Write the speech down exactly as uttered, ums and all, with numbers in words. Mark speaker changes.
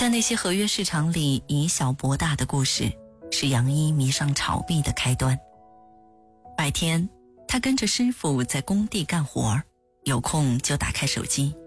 Speaker 1: 在那些合约市场里以小博大的故事，是杨一迷上炒币的开端。白天他跟着师傅在工地干活，有空就打开手机